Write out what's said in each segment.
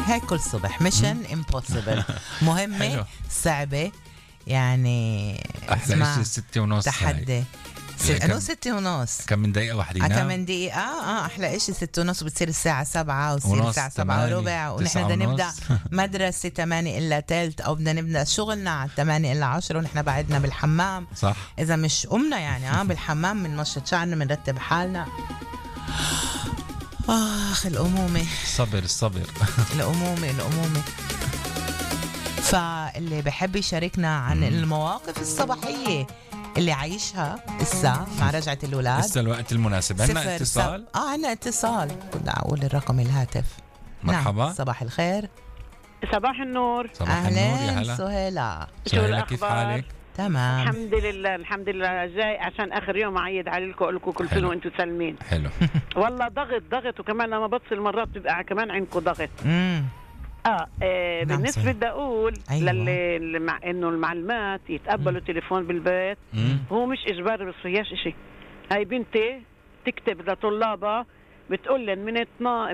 هيك كل صبح ميشن امبوسيبل. مهمة صعبة يعني. أحلى إشي 6:30 تحدي. أنا 6:30. كم من دقيقة واحدة ينام؟ كم من دقيقة. أحلى إشي 6:30 وبتصير الساعة 7 وتصير الساعة 7:15 ونحن بدنا نبدأ مدرسة 8:15 أو بدنا نبدأ شغلنا على 8:10 ونحن بعدنا بالحمام. صح. إذا مش قمنا يعني بالحمام بنمشط شعرنا بنرتب حالنا. الأمومة. الصبر الأمومة. فاللي بحب يشاركنا عن المواقف الصباحية اللي عايشها إسا مع رجعة الولاد. إسا الوقت المناسب. عنا اتصال. عنا اتصال. كنت أقول الرقم الهاتف. مرحبا. نعم. صباح الخير. صباح النور. صباح النور يا هلا. سهيلة كيف حالك؟ تمام الحمد لله جاي عشان آخر يوم عيد عليكم أقول لكم كل سنة وأنتم سالمين. حلو. والله ضغط وكمان لما بتصل مرات بيبقى كمان عندكم ضغط. بالنسبة بدي أقول مع إنه المعلمات يتقبلوا تليفون بالبيت. هو مش إجباري بس فيهاش إشي. هاي بنتي تكتب لطلابها بتقول لن من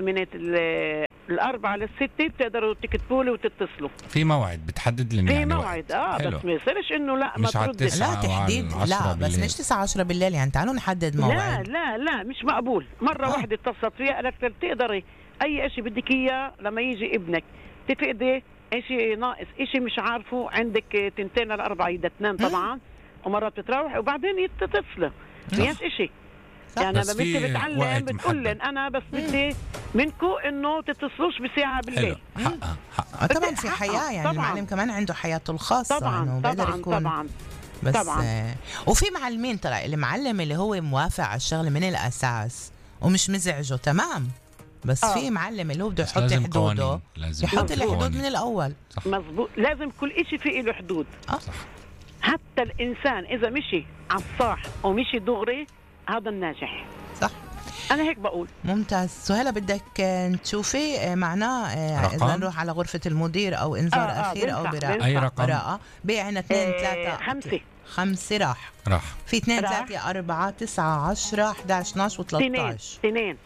4 ل6 بتقدروا تكتبوا لي وتتصلوا في موعد بتحدد لنا في موعد. بس ما يصيرش انه لا ما تردش. لا تحديد لا بس مش 9-10 بالليل يعني تعالوا نحدد موعد. لا مش مقبول. مرة واحدة اتصلت فيها قالت تقدري اي اشي بدك اياه لما يجي ابنك تفقدي اشي ناقص اشي مش عارفه عندك 2 ل 4 يدا تنام طبعا ومرات بتروح وبعدين تتصل فيهاش اشي. يعني انا بنتي بتعلم بتقول لن انا بس بدي منكم انه تتصلوش بساعه بالليل. حقا طبعا في حياه يعني المعلم كمان عنده حياته الخاصه طبعا بس وفي معلمين طلع المعلم اللي هو موافق على الشغله من الاساس ومش مزعجه تمام بس في معلم اللي هو بده يحط حدوده يحط الحدود من الاول. مزبوط. لازم كل إشي فيه له حدود. صح. حتى الانسان اذا مشي على الصح ومشي دغري هذا الناجح. صح. أنا هيك بقول. ممتاز. سهيلة بدك تشوفي معناه إذا نروح على غرفة المدير أو إنذار أخير أو براءة. أي رقم؟ براءة. بيعنا 2 3 5 راح. في 2 3 4 9 10 11 12 و13.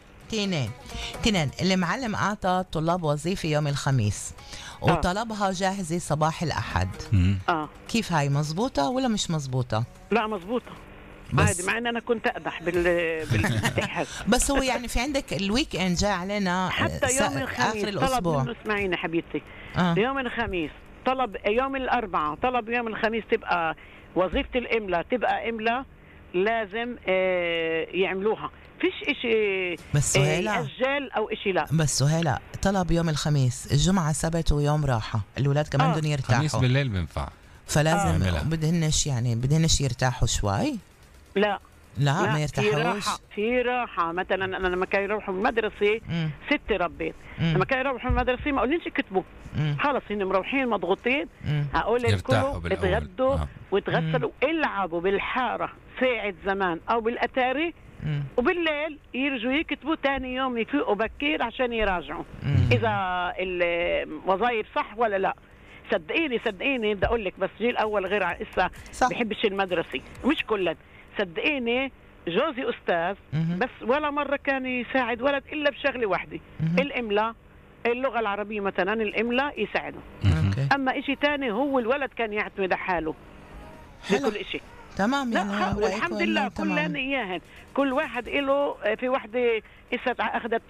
2 اللي معلم أعطى طلاب وظيفة يوم الخميس وطلبها جاهزة صباح الأحد. كيف هاي مزبوطة ولا مش مزبوطة؟ لا مزبوطة عادي مع ان انا كنت اقدح بالاتحاد. بس هو يعني في عندك الويك اند جاي علينا حتى يوم الخميس طلب منه اسمعيني حبيبتي يوم الخميس طلب يوم الاربعاء طلب يوم الخميس تبقى وظيفة الاملاء تبقى املاء لازم يعملوها فيش اشي بس يأجل او اشي. لا بس سهيلة طلب يوم الخميس الجمعة سبت ويوم راحة الولاد كمان بدهم يرتاحوا خميس بالليل بنفع فلازم بدهنش يرتاحوا شوي. لا ما يرتاحوش. في راحة مثلا أنا لما كانوا يروحوا المدرسة 6 ربيت لما كانوا يروحوا المدرسة ما أقولينش كتبوا خلص هن مروحين مضغوطين هقول لكم اتغدوا وتغسلوا العبوا بالحارة ساعة زمان أو بالأتاري وبالليل يرجوا يكتبوا تاني يوم يفيقوا بكير عشان يراجعوا إذا الوظائف صح ولا لا. صدقيني بدي أقول لك بس جيل أول غير إسا بحبش المدرسة مش كلن. صدقيني جوزي أستاذ بس ولا مرة كان يساعد ولد إلا بشغلة واحدة الإملاء اللغة العربية مثلا الإملاء يساعده. أما إشي تاني هو الولد كان يعتمد حاله بكل إشي. تمام يعني والحمد لله كلنا إياهن كل واحد إله. في واحدة إسا أخذت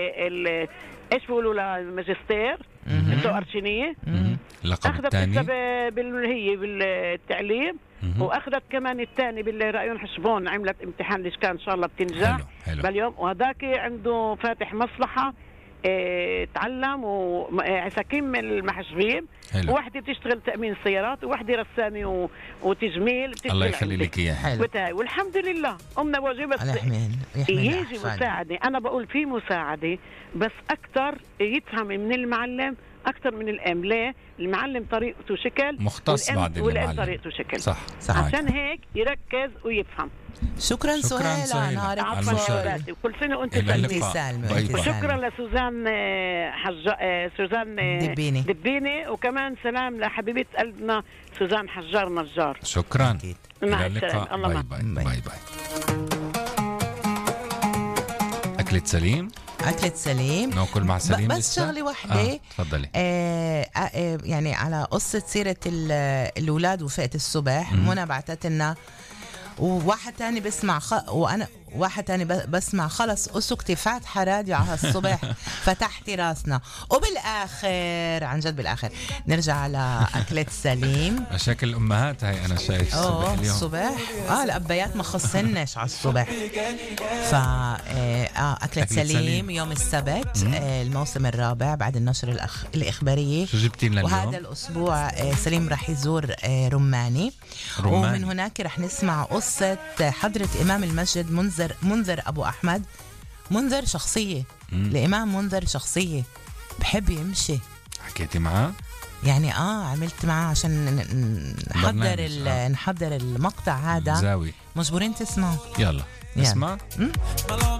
إيش بيقولوا لها الماجستير السؤرشينية أخذت هي بالتعليم واخذت كمان الثاني بالرأيون حسبون عملت امتحان الاشكال ان شاء الله بتنجح باليوم وهذاك عنده فاتح مصلحة تعلم وعساكين المحجبين وواحدة بتشتغل تأمين السيارات وواحدة رسامة وتجميل الله يخلي لك اياها والحمد لله أمنا واجبة يجي مساعدة. أنا بقول في مساعدة بس أكتر يفهم من المعلم أكتر من الأم. ليه؟ المعلم طريقته شكل مختص بعد والأم طريقته شكل صح. عشان هيك يركز ويفهم. شكرا سهيلة نهارك كل سنة وانت سالمة. وشكرا لسوزان سوزان دبيني وكمان سلام لحبيبة قلبنا سوزان حجار نجار. شكرا مع السلامة. باي باي. أكلة سليم. أكلة سليم ناكل مع سليم. بس شغلة واحدة. تفضلي. يعني على قصة سيرة الأولاد وفئة الصبح، منى بعتت لنا وواحد تاني بسمع وأنا واحد تاني بسمع خلص أسكتي فاتحة راديو على الصبح فتحتي راسنا. وبالآخر عن جد بالآخر نرجع على أكلة سليم. مشاكل الأمهات هاي أنا شايف الصبح اليوم. الصبح الأبيات ما خصناش على الصبح. أكلة سليم يوم السبت، الموسم الرابع بعد النشر الإخبارية. شو جبتي لنا اليوم؟ وهذا الأسبوع سليم رح يزور رماني. ومن هناك رح نسمع قصة حضرة إمام المسجد منذر أبو أحمد. منذر شخصية، الإمام منذر شخصية بحب يمشي. حكيتي معاه؟ يعني عملت معاه عشان نحضر المقطع هذا. زاوي. مجبورين تسمعوا. يلا نسمع.